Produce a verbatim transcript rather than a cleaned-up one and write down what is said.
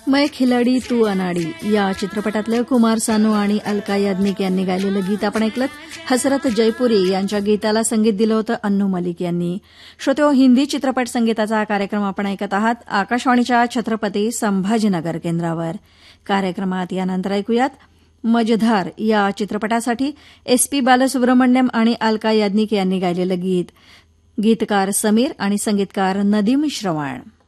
मैं खिलाडी तू अनाडी या चित्रपटातलं कुमार सानू आणि अलका याज्ञिक यांनी गायलेलं गीत आपण ऐकलं. हसरत जयपुरी यांच्या गीताला संगीत दिलं होतं अन्नू मलिक यांनी. श्रोत्यो, हिंदी चित्रपट संगीताचा हा कार्यक्रम आपण ऐकत आहात आकाशवाणीच्या छत्रपती संभाजीनगर केंद्रावर. कार्यक्रमात यानंतर ऐकूयात मजधार या चित्रपटासाठी एस पी बालसुब्रमण्यम आणि अलका याज्ञिक यांनी गायलेलं गीत. गीतकार समीर आणि संगीतकार नदीम श्रवण.